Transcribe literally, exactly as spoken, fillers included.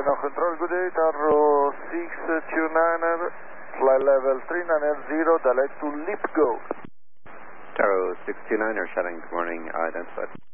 Now control, good day, Tarro six two niner, flight level three nine zero, direct to Lipgo. Tarro six two niner, shutting, good morning, uh, identified.